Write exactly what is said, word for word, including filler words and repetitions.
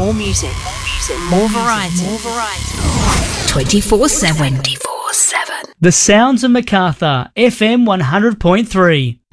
More music. More music. More variety. More variety. twenty-four seven. twenty-four seven. The Sounds of Macarthur, F M one hundred point three.